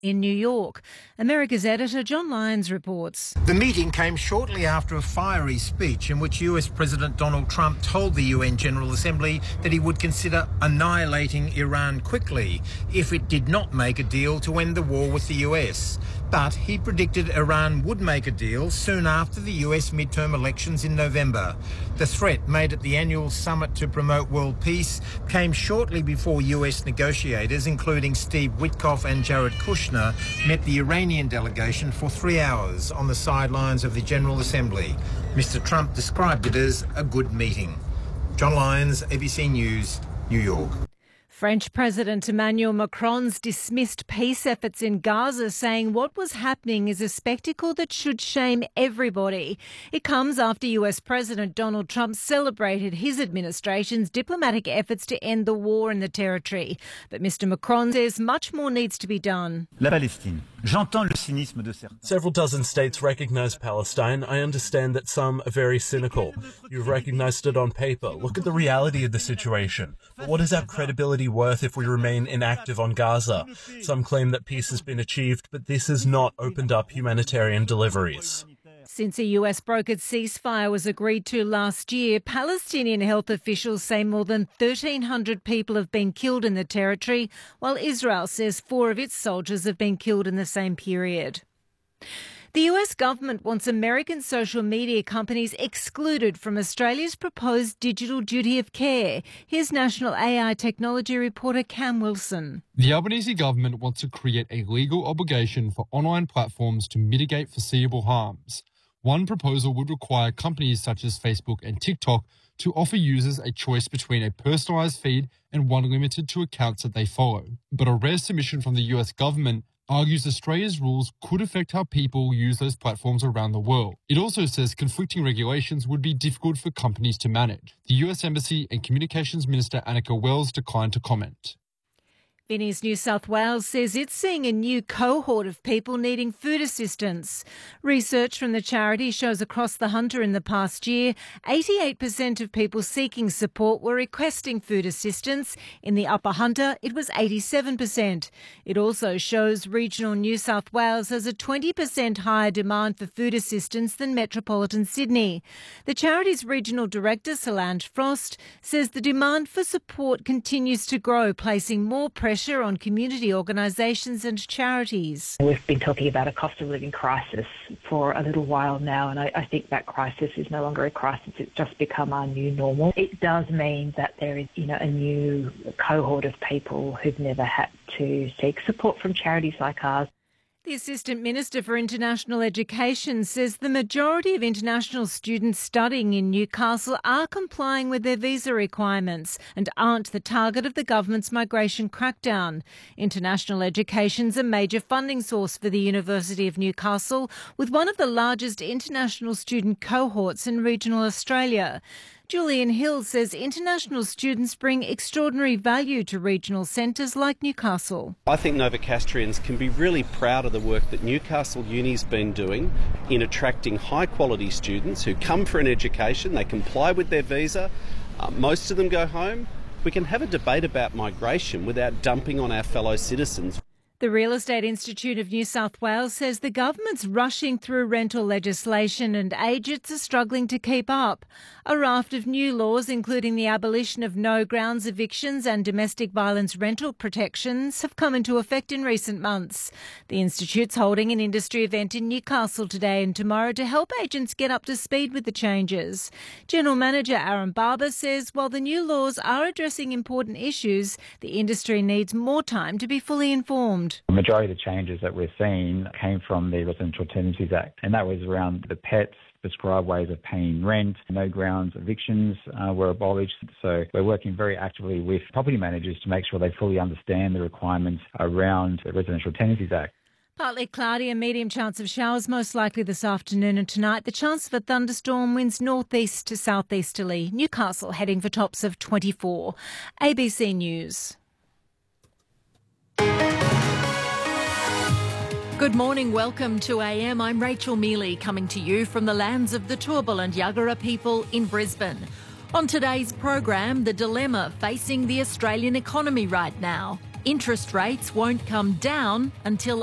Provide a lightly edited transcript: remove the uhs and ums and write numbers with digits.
In New York, America's editor John Lyons reports. The meeting came shortly after a fiery speech in which US President Donald Trump told the UN General Assembly that he would consider annihilating Iran quickly if it did not make a deal to end the war with the US. But he predicted Iran would make a deal soon after the US midterm elections in November. The threat made at the annual summit to promote world peace came shortly before US negotiators, including Steve Witkoff and Jared Kushner, met the Iranian delegation for 3 hours on the sidelines of the General Assembly. Mr. Trump described it as a good meeting. John Lyons, ABC News, New York. French President Emmanuel Macron's dismissed peace efforts in Gaza, saying what was happening is a spectacle that should shame everybody. It comes after US President Donald Trump celebrated his administration's diplomatic efforts to end the war in the territory. But Mr. Macron says much more needs to be done. La Palestine. J'entends le cynisme de certains. Several dozen states recognise Palestine. I understand that some are very cynical. You've recognised it on paper. Look at the reality of the situation. But what is our credibility worth if we remain inactive on Gaza? Some claim that peace has been achieved, but this has not opened up humanitarian deliveries. Since a US-brokered ceasefire was agreed to last year, Palestinian health officials say more than 1,300 people have been killed in the territory, while Israel says 4 of its soldiers have been killed in the same period. The US government wants American social media companies excluded from Australia's proposed digital duty of care. Here's National AI Technology reporter Cam Wilson. The Albanese government wants to create a legal obligation for online platforms to mitigate foreseeable harms. One proposal would require companies such as Facebook and TikTok to offer users a choice between a personalised feed and one limited to accounts that they follow. But a rare submission from the US government argues Australia's rules could affect how people use those platforms around the world. It also says conflicting regulations would be difficult for companies to manage. The US Embassy and Communications Minister Annika Wells declined to comment. Vinnie's New South Wales says it's seeing a new cohort of people needing food assistance. Research from the charity shows across the Hunter in the past year, 88% of people seeking support were requesting food assistance. In the Upper Hunter, it was 87%. It also shows regional New South Wales has a 20% higher demand for food assistance than metropolitan Sydney. The charity's regional director, Solange Frost, says the demand for support continues to grow, placing more pressure on community organisations and charities. We've been talking about a cost of living crisis for a little while now, and I think that crisis is no longer a crisis. It's just become our new normal. It does mean that there is, a new cohort of people who've never had to seek support from charities like ours. The Assistant Minister for International Education says the majority of international students studying in Newcastle are complying with their visa requirements and aren't the target of the government's migration crackdown. International education's a major funding source for the University of Newcastle, with one of the largest international student cohorts in regional Australia. Julian Hill says international students bring extraordinary value to regional centres like Newcastle. I think Novocastrians can be really proud of the work that Newcastle Uni's been doing in attracting high quality students who come for an education, they comply with their visa, most of them go home. We can have a debate about migration without dumping on our fellow citizens. The Real Estate Institute of New South Wales says the government's rushing through rental legislation and agents are struggling to keep up. A raft of new laws, including the abolition of no grounds evictions and domestic violence rental protections, have come into effect in recent months. The Institute's holding an industry event in Newcastle today and tomorrow to help agents get up to speed with the changes. General Manager Aaron Barber says while the new laws are addressing important issues, the industry needs more time to be fully informed. The majority of the changes that we're seeing came from the Residential Tenancies Act, and that was around the pets, prescribed ways of paying rent, no grounds evictions were abolished. So we're working very actively with property managers to make sure they fully understand the requirements around the Residential Tenancies Act. Partly cloudy, a medium chance of showers, most likely this afternoon and tonight. The chance of a thunderstorm, winds northeast to southeasterly. Newcastle heading for tops of 24. ABC News. Good morning, welcome to AM. I'm Rachel Mealy, coming to you from the lands of the Turrbal and Yagara people in Brisbane. On today's program, the dilemma facing the Australian economy right now. Interest rates won't come down until